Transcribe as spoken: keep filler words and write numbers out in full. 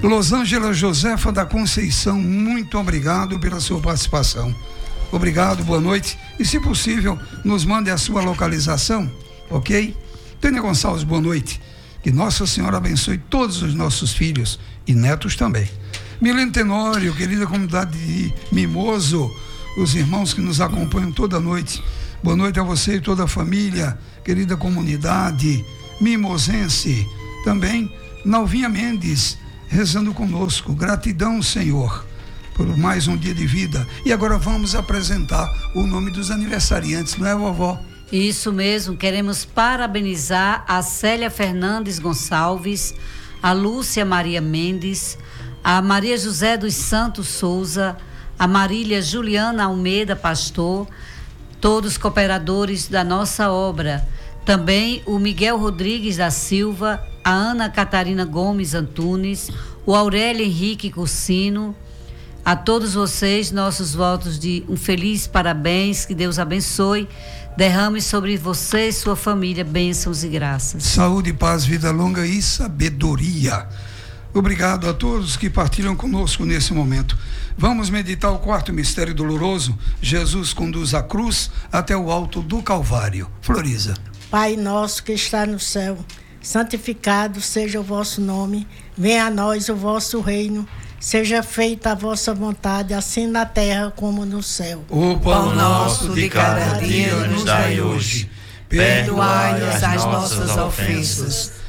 Rosângela Josefa da Conceição, muito obrigado pela sua participação. Obrigado, boa noite. E se possível, nos mande a sua localização, ok? Tânia Gonçalves, boa noite. Que Nossa Senhora abençoe todos os nossos filhos e netos também. Milene Tenório, querida comunidade de Mimoso, os irmãos que nos acompanham toda noite. Boa noite a você e toda a família, querida comunidade mimosense. Também Nalvinha Mendes, rezando conosco. Gratidão, Senhor, por mais um dia de vida. E agora vamos apresentar o nome dos aniversariantes, não é, vovó? Isso mesmo, queremos parabenizar a Célia Fernandes Gonçalves, a Lúcia Maria Mendes, a Maria José dos Santos Souza, a Marília Juliana Almeida Pastor, todos cooperadores da nossa obra. Também o Miguel Rodrigues da Silva, a Ana Catarina Gomes Antunes, o Aurélio Henrique Cursino. A todos vocês, nossos votos de um feliz parabéns, que Deus abençoe, derrame sobre você e sua família bênçãos e graças. Saúde, paz, vida longa e sabedoria. Obrigado a todos que partilham conosco nesse momento. Vamos meditar o quarto mistério doloroso. Jesus conduz a cruz até o alto do Calvário. Floriza. Pai nosso que está no céu, santificado seja o vosso nome, venha a nós o vosso reino, seja feita a vossa vontade, assim na terra como no céu. O pão nosso de cada dia nos dai hoje, perdoai-nos as nossas ofensas,